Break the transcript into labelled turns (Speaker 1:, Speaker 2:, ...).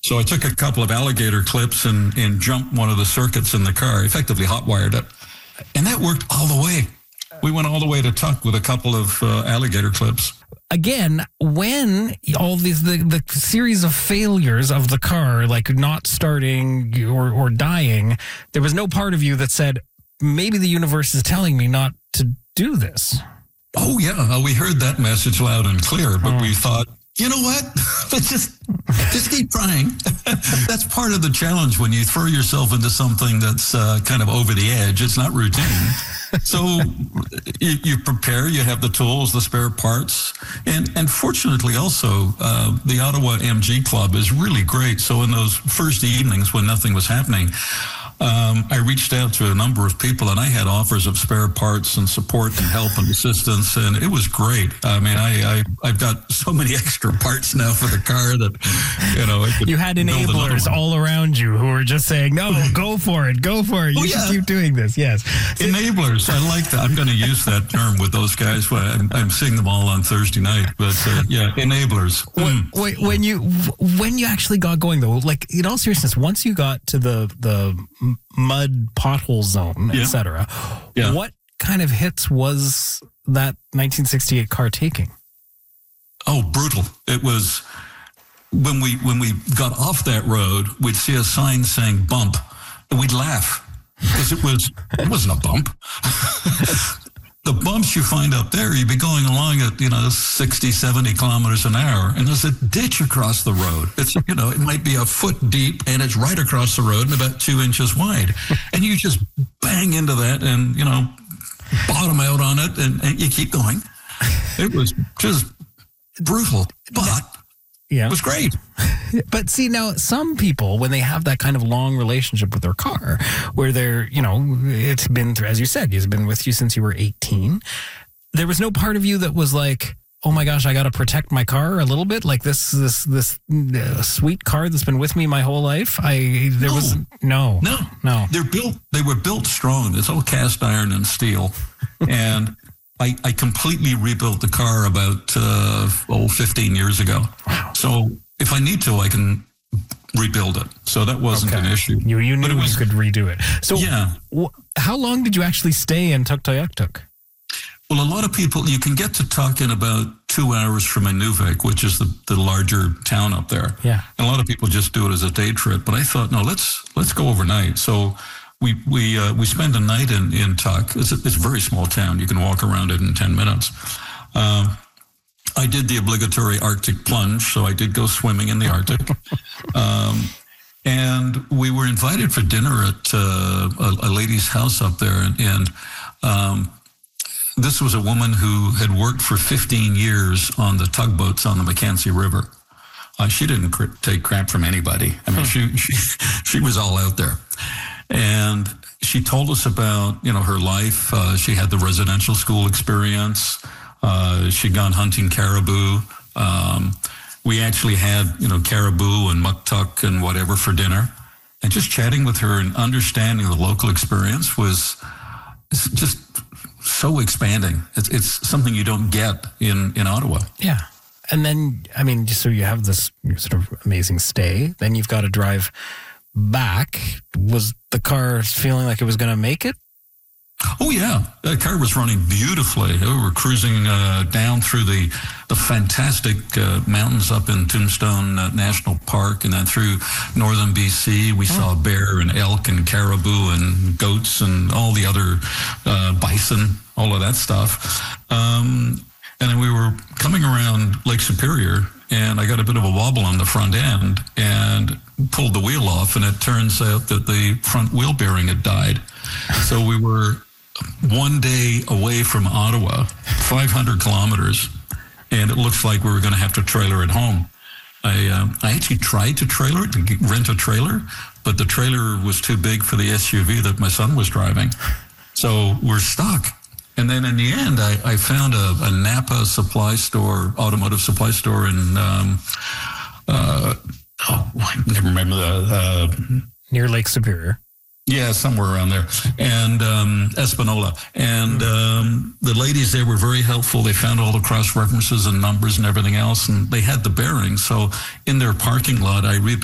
Speaker 1: So I took a couple of alligator clips and jumped one of the circuits in the car, effectively hot-wired it. And that worked all the way. We went all the way to Tuck with a couple of alligator clips.
Speaker 2: Again, when all these the series of failures of the car, like not starting or dying, there was no part of you that said, maybe the universe is telling me not to do this.
Speaker 1: Oh, yeah. We heard that message loud and clear, but we thought, you know what? just keep trying. That's part of the challenge when you throw yourself into something that's kind of over the edge. It's not routine. So you prepare, you have the tools, the spare parts. And fortunately also, the Ottawa MG Club is really great. So in those first evenings when nothing was happening, I reached out to a number of people, and I had offers of spare parts and support and help and assistance, and it was great. I mean, I've got so many extra parts now for the car that, you know.
Speaker 2: You had enablers all around you who were just saying, no, go for it. You should keep doing this, yes.
Speaker 1: Enablers, I like that. I'm going to use that term with those guys. I'm seeing them all on Thursday night, but yeah, enablers.
Speaker 2: When you actually got going, though, like, in all seriousness, once you got to the mud pothole zone, etc. What kind of hits was that 1968 car taking?
Speaker 1: Oh, brutal. It was when we got off that road, we'd see a sign saying bump, and we'd laugh because it wasn't a bump. The bumps you find up there, you'd be going along at, 60, 70 kilometers an hour, and there's a ditch across the road. It's, it might be a foot deep, and it's right across the road and about 2 inches wide. And you just bang into that and, bottom out on it, and you keep going. It was just brutal, but it was great.
Speaker 2: But see, now some people, when they have that kind of long relationship with their car, where they're, it's been, as you said, it's been with you since you were 18. There was no part of you that was like, oh my gosh, I got to protect my car a little bit. Like this sweet car that's been with me my whole life. No.
Speaker 1: They were built strong. It's all cast iron and steel. And I completely rebuilt the car about 15 years ago. Wow. So if I need to, I can rebuild it. So that wasn't an issue.
Speaker 2: You knew you could redo it. So how long did you actually stay in Tuktoyaktuk?
Speaker 1: Well, a lot of people, you can get to Tuk in about 2 hours from Inuvik, which is the larger town up there.
Speaker 2: Yeah.
Speaker 1: And a lot of people just do it as a day trip. But I thought, no, let's go overnight. So we spend a night in Tuk. It's a very small town. You can walk around it in 10 minutes. I did the obligatory Arctic plunge, so I did go swimming in the Arctic. And we were invited for dinner at a lady's house up there. And this was a woman who had worked for 15 years on the tugboats on the Mackenzie River. She didn't take crap from anybody. I mean, she was all out there. And she told us about, her life. She had the residential school experience. She'd gone hunting caribou. We actually had, caribou and muktuk and whatever for dinner. And just chatting with her and understanding the local experience was just so expanding. It's something you don't get in Ottawa.
Speaker 2: Yeah. And then, I mean, so you have this sort of amazing stay. Then you've got to drive back. Was the car feeling like it was going to make it?
Speaker 1: Oh, yeah. That car was running beautifully. We were cruising down through the fantastic mountains up in Tombstone National Park, and then through northern BC. We saw bear and elk and caribou and goats and all the other bison, all of that stuff. And then we were coming around Lake Superior, and I got a bit of a wobble on the front end and pulled the wheel off, and it turns out that the front wheel bearing had died. So we were 1 day away from Ottawa, 500 kilometers, and it looks like we were going to have to trailer it home. I actually tried to trailer it, to rent a trailer, but the trailer was too big for the SUV that my son was driving. So we're stuck. And then in the end, I found a Napa supply store, automotive supply store in, I never remember
Speaker 2: near Lake Superior.
Speaker 1: Yeah, somewhere around there. And Espanola. And the ladies there were very helpful. They found all the cross references and numbers and everything else, and they had the bearings. So in their parking lot, I rebuilt